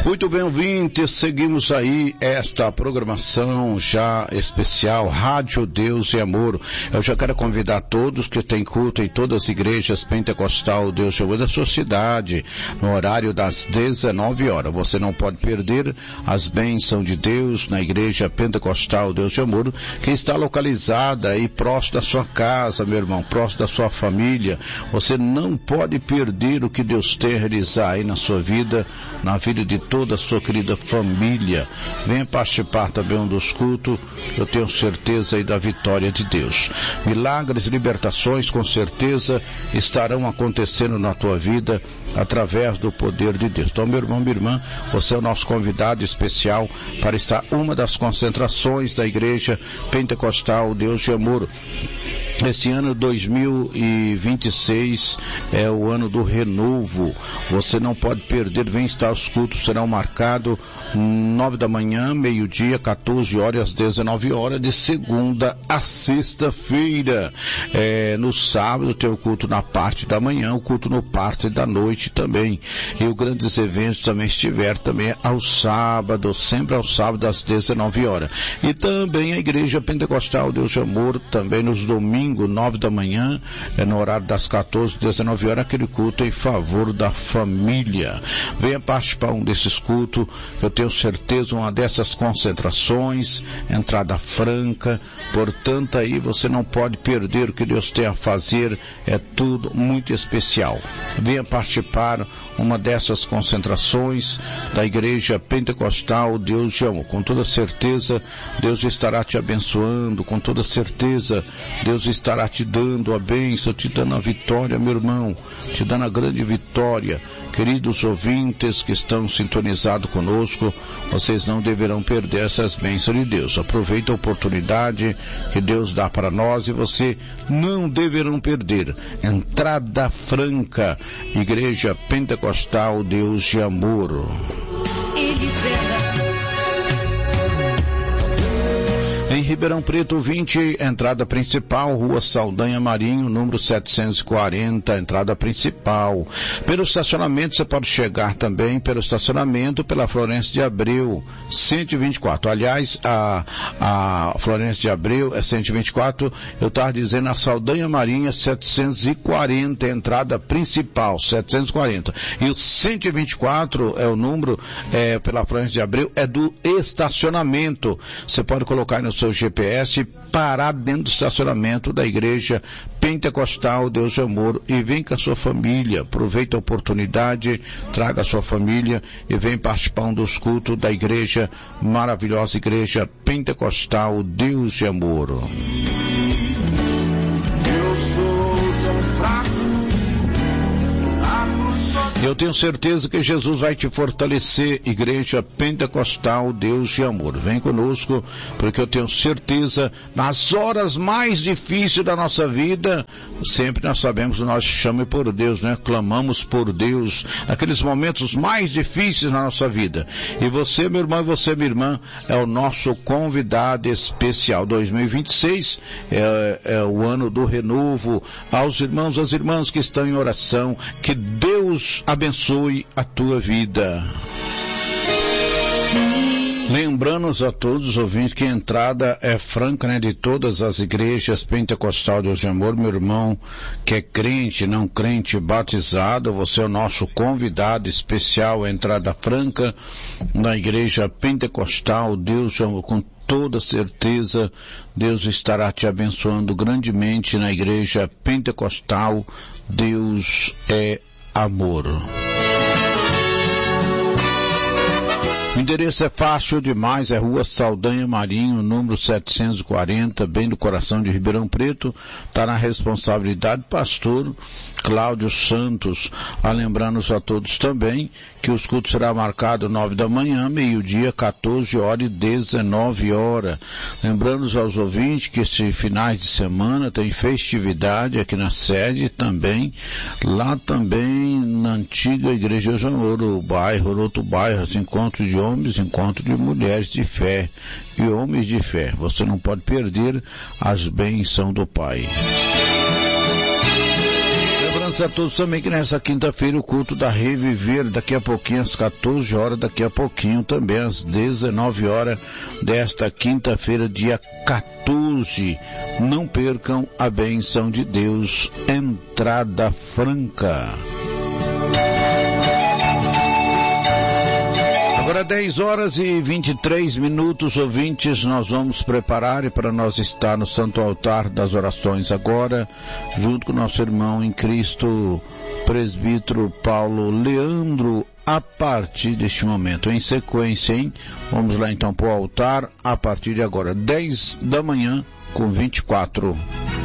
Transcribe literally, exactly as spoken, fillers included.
Muito bem, ouvintes, seguimos aí esta programação já especial, Rádio Deus e Amor. Eu já quero convidar todos que têm culto em todas as igrejas pentecostal Deus e Amor da sua cidade, no horário das dezenove horas. Você não pode perder as bênçãos de Deus na igreja pentecostal Deus e Amor, que está localizada aí próximo da sua casa, meu irmão, próximo da sua família. Você não pode perder o que Deus tem a realizar aí na sua vida, na vida de toda a sua querida família. Venha participar também um dos cultos, eu tenho certeza aí da vitória de Deus. Milagres, libertações com certeza estarão acontecendo na tua vida através do poder de Deus. Então, meu irmão, minha irmã, você é o nosso convidado especial para estar uma das concentrações da igreja pentecostal Deus de Amor. Esse ano dois mil e vinte e seis é o ano do renovo. Você não pode perder, vem estar os cultos, serão marcados nove da manhã, meio-dia, quatorze horas, às dezenove horas, de segunda a sexta-feira. É, no sábado tem o culto na parte da manhã, o culto no parte da noite também. E os grandes eventos também estiver também ao sábado, sempre ao sábado às dezenove horas. E também a igreja pentecostal Deus de Amor, também nos domingos, nove da manhã, é no horário das quatorze, dezenove horas, aquele culto em favor da família. Venha participar um desses cultos, eu tenho certeza, uma dessas concentrações, entrada franca, portanto aí você não pode perder o que Deus tem a fazer, é tudo muito especial. Venha participar uma dessas concentrações da igreja pentecostal Deus de Amor. Com toda certeza Deus estará te abençoando, com toda certeza Deus estará te dando a bênção, te dando a vitória, meu irmão, te dando a grande vitória. Queridos ouvintes que estão sintonizados conosco, vocês não deverão perder essas bênçãos de Deus. Aproveita a oportunidade que Deus dá para nós e você não deverão perder. Entrada franca, Igreja Pentecostal Deus de Amor. Em Ribeirão Preto, vinte, entrada principal, Rua Saldanha Marinho, número setecentos e quarenta, entrada principal. Pelo estacionamento, você pode chegar também pelo estacionamento, pela Florencio de Abreu, cento e vinte e quatro. Aliás, a, a Florencio de Abreu é cento e vinte e quatro, eu estava dizendo a Saldanha Marinho é setecentos e quarenta, entrada principal, setecentos e quarenta. E o cento e vinte e quatro é o número, é, pela Florencio de Abreu, é do estacionamento. Você pode colocar no seu G P S, parar dentro do estacionamento da igreja pentecostal Deus de Amor e vem com a sua família. Aproveita a oportunidade, traga a sua família e vem participar um dos cultos da igreja, maravilhosa igreja pentecostal Deus de Amor. Eu sou tão fraco. Eu tenho certeza que Jesus vai te fortalecer, Igreja Pentecostal Deus de Amor. Vem conosco, porque eu tenho certeza, nas horas mais difíceis da nossa vida, sempre nós sabemos que nós chamamos por Deus, né? Clamamos por Deus, aqueles momentos mais difíceis na nossa vida. E você, meu irmão, e você, minha irmã, é o nosso convidado especial. dois mil e vinte e seis é, é o ano do renovo. Aos irmãos, às irmãs que estão em oração, que Deus abençoe a tua vida. Sim. Lembrando-nos a todos os ouvintes que a entrada é franca, né, de todas as igrejas pentecostal Deus de Amor. Meu irmão que é crente, não crente, batizado, você é o nosso convidado especial, entrada franca na igreja pentecostal Deus de Amor. Com toda certeza Deus estará te abençoando grandemente na igreja pentecostal Deus é Amor. O endereço é fácil demais, é Rua Saldanha Marinho, número setecentos e quarenta, bem do coração de Ribeirão Preto. Está na responsabilidade do pastor Cláudio Santos. A lembrando-nos a todos também que os cultos serão marcados nove da manhã, meio-dia, quatorze horas e dezenove horas. Lembrando-nos aos ouvintes que esses finais de semana tem festividade aqui na sede também, lá também na antiga Igreja de Amor, o bairro, outro bairro, os encontros de homens, encontro de mulheres de fé e homens de fé. Você não pode perder as bênçãos do Pai. Lembrantes a todos também que nessa quinta-feira o culto da Reviver, daqui a pouquinho às quatorze horas, daqui a pouquinho também às dezenove horas desta quinta-feira, dia quatorze. Não percam a bênção de Deus, entrada franca. Agora dez horas e vinte e três minutos, ouvintes, nós vamos preparar para nós estar no Santo Altar das Orações agora, junto com nosso irmão em Cristo, presbítero Paulo Leandro, a partir deste momento. Em sequência, hein? Vamos lá então para o altar, a partir de agora, dez da manhã com vinte e quatro.